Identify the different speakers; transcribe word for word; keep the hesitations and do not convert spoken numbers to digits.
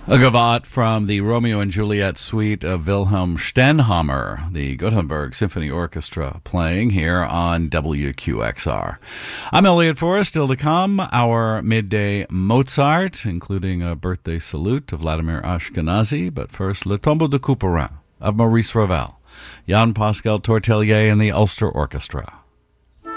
Speaker 1: A gavotte from the Romeo and Juliet suite of Wilhelm Stenhammar, the Gothenburg Symphony Orchestra, playing here on W Q X R. I'm Elliot Forrest. Still to come, our midday Mozart, including a birthday salute to Vladimir Ashkenazy. But first, Le Tombeau de Couperin of Maurice Ravel, Jan Pascal Tortelier and the Ulster Orchestra.